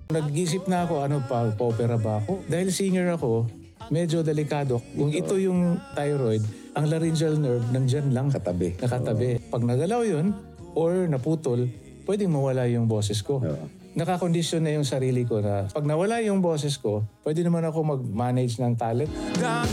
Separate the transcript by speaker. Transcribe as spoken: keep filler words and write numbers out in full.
Speaker 1: Nag-isip na ako, ano pa, opera ba ako? Dahil senior ako, medyo delikado. Kung ito yung thyroid, ang laryngeal nerve nandyan lang.
Speaker 2: Katabi.
Speaker 1: Nakatabi. Pag nagalaw yun, or naputol, pwedeng mawala yung boses ko.
Speaker 2: Oo.
Speaker 1: Nakakondisyon na yung sarili ko na pag nawala yung boses ko, pwede naman ako mag-manage ng talent.